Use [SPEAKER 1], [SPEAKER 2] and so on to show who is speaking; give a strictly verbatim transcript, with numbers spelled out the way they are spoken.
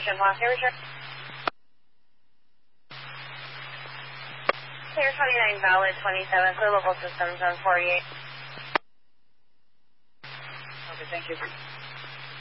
[SPEAKER 1] Mission Plus, here, Richard. Clear twenty-nine, valid twenty-seven, clear local systems on forty-eight.
[SPEAKER 2] Okay, thank you.